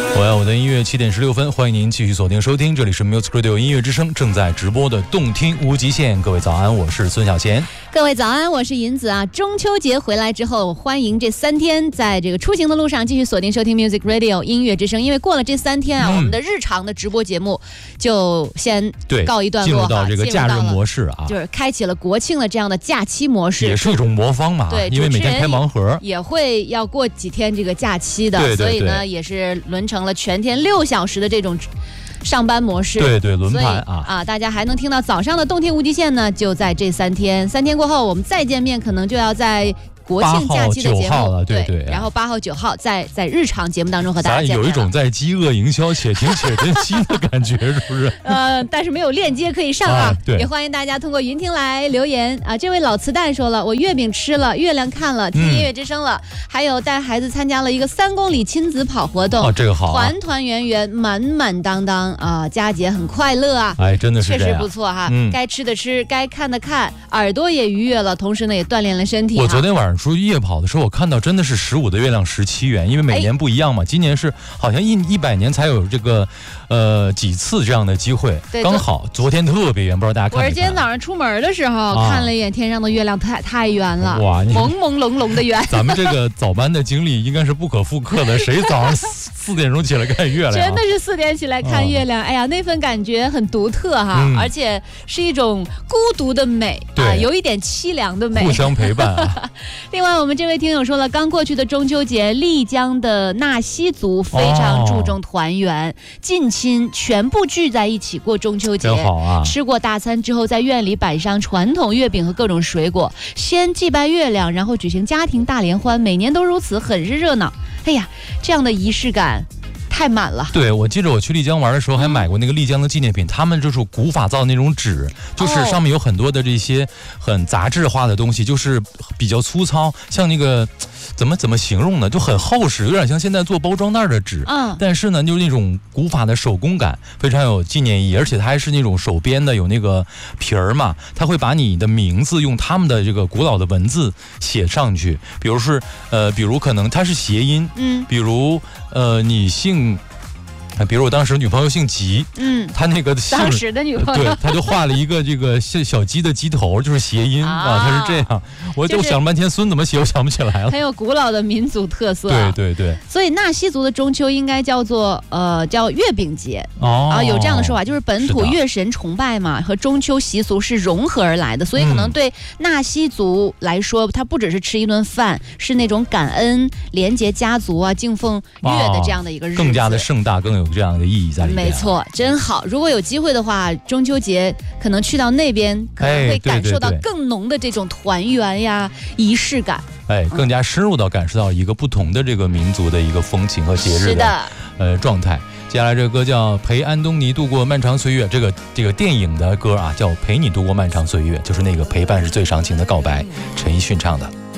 我要我的音乐7点16分，欢迎您继续锁定收听，这里是 Music Radio 音乐之声正在直播的动听无极限。各位早安，我是孙小贤。 各位早安，我是银子啊。中秋节回来之后，欢迎这3天在这个出行的路上继续锁定收听 Music Radio 音乐之声。因为过了这3天啊，我们的日常的直播节目就先告一段落， 进入到这个假日模式啊， 就是开启了国庆的这样的假期模式， 也是一种魔方嘛。 对， 因为每天开盲盒， 也会要过几天这个假期的， 对， 所以呢，也是轮成了全天6小时的这种上班模式， 对，轮盘啊，大家还能听到早上的动听无极限呢，就在这3天，3天过后我们再见面，可能就要在国庆假期的节目了，对， 然后8号9号在日常节目当中和大家见面了。 有一种在饥饿营销且听且珍惜的感觉，是不是？ 但是没有链接可以上啊。 对， 也欢迎大家通过云听来留言啊。这位老磁带说了，我月饼吃了，月亮看了，听音乐之声了，还有带孩子参加了一个3公里亲子跑活动， 这个好， 团团圆圆，满满当当啊，佳节很快乐啊。 真的是确实不错哈。该吃的吃，该看的看，耳朵也愉悦了，同时呢也锻炼了身体。 我昨天晚上出去夜跑的时候，我看到真的是15的月亮17圆，因为每年不一样嘛。今年是好像100年才有这个几次这样的机会，刚好昨天特别圆，不知道大家看没看。 我是今天早上出门的时候看了一眼天上的月亮，太圆了， 哇， 朦朦胧胧的圆。 咱们这个早班的经历应该是不可复刻的，谁早上4点钟起来看月亮？ 真的是4点起来看月亮，哎呀，那份感觉很独特哈，而且是一种孤独的美啊，有一点凄凉的美， 互相陪伴啊。 另外，我们这位听友说了，刚过去的中秋节，丽江的纳西族非常注重团圆，近亲全部聚在一起过中秋节， 真好啊！ 吃过大餐之后，在院里摆上传统月饼和各种水果，先祭拜月亮，然后举行家庭大联欢，每年都如此，很是热闹。哎呀，这样的仪式感太满了。 对，我记得我去丽江玩的时候还买过那个丽江的纪念品，他们就是古法造的那种纸，就是上面有很多的这些很杂志化的东西，就是比较粗糙，像那个怎么形容呢，就很厚实，有点像现在做包装袋的纸，但是呢就是那种古法的手工感，非常有纪念意义，而且它还是那种手编的，有那个皮儿嘛，它会把你的名字用他们的这个古老的文字写上去，比如可能它是谐音，比如你姓，比如我当时女朋友姓吉，她那个姓当时的女朋友， 对，她就画了一个这个小鸡的鸡头，就是谐音啊，她是这样。我想了半天，孙怎么写我想不起来了。 很有古老的民族特色， 对。 所以纳西族的中秋应该叫做叫月饼节有这样的说法，就是本土月神崇拜嘛，和中秋习俗是融合而来的，所以可能对纳西族来说，它不只是吃一顿饭，是那种感恩、连结家族啊、敬奉月的这样的一个日子， 更加的盛大，更有这样的意义在里面。 没错，真好。如果有机会的话，中秋节可能去到那边，可能会感受到更浓的这种团圆呀、仪式感。 更加深入到感受到一个不同的这个民族的一个风情和节日的状态。接下来这个歌叫《陪安东尼度过漫长岁月》，这个电影的歌啊，叫《陪你度过漫长岁月》，就是那个陪伴是最长情的告白，陈奕迅唱的。